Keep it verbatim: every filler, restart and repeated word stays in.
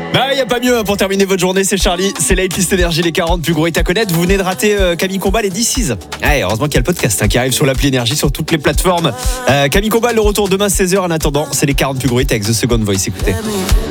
Bah, y a pas mieux hein, pour terminer votre journée, c'est Charlie, c'est Late List Énergie, les quarante plus gros hits à connaître. Vous venez de rater euh, Camille Combal et D six. Ouais, heureusement qu'il y a le podcast hein, qui arrive sur l'appli Énergie sur toutes les plateformes. Euh, Camille Combal, le retour demain seize heures. En attendant, c'est les quarante plus gros hits avec The Second Voice. Écoutez.